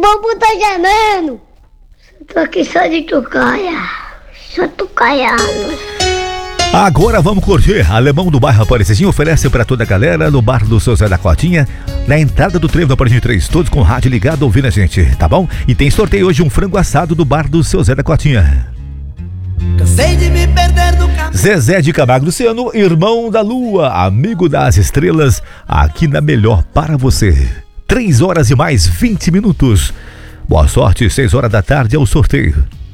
mamãe tá gemendo. Tô aqui só de tocaia. Só tocaiano. Agora vamos curtir. Alemão do bairro Aparecidinho oferece pra toda a galera no bar do seu Zé da Cotinha, na entrada do trevo da Parede 3, todos com o rádio ligado ouvindo a gente, tá bom? E tem sorteio hoje um frango assado do bar do seu Zé da Cotinha. Cansei de me perder no caminho. Zezé de Camargo Luciano, irmão da lua, amigo das estrelas, aqui na melhor para você. 3 horas e mais 20 minutos. Boa sorte, 6 horas da tarde é o sorteio.